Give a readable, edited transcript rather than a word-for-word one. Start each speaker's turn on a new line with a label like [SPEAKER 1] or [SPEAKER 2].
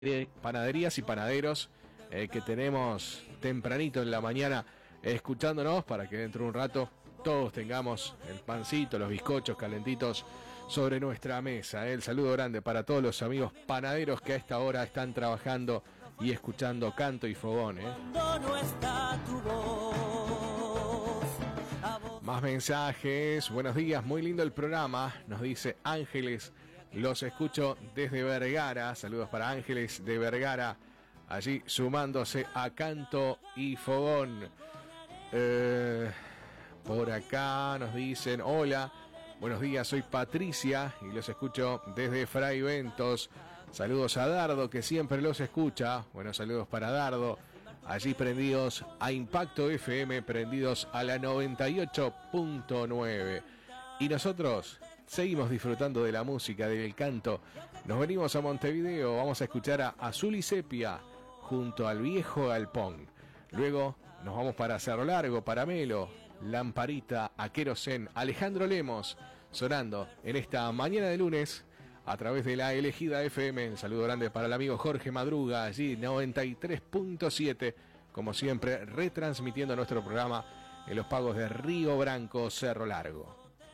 [SPEAKER 1] panaderías y panaderos que tenemos tempranito en la mañana escuchándonos para que dentro de un rato todos tengamos el pancito, los bizcochos calentitos sobre nuestra mesa. El saludo grande para todos los amigos panaderos que a esta hora están trabajando y escuchando Canto y Fogón. Más mensajes. Buenos días, muy lindo el programa, nos dice Ángeles. Los escucho desde Vergara. Saludos para Ángeles de Vergara, allí sumándose a Canto y Fogón. Por acá nos dicen: hola, buenos días, soy Patricia y los escucho desde Fray Ventos. Saludos a Dardo, que siempre los escucha. Buenos saludos para Dardo, allí prendidos a Impacto FM, prendidos a la 98.9. Y nosotros seguimos disfrutando de la música, del canto. Nos venimos a Montevideo, vamos a escuchar a Azul y Sepia junto al Viejo Galpón. Luego nos vamos para Cerro Largo, para Melo, Lamparita, a Querosén, Alejandro Lemos, sonando en esta mañana de lunes a través de la Elegida FM. Un saludo grande para el amigo Jorge Madruga, allí 93.7, como siempre, retransmitiendo nuestro programa en los pagos de Río Branco, Cerro Largo.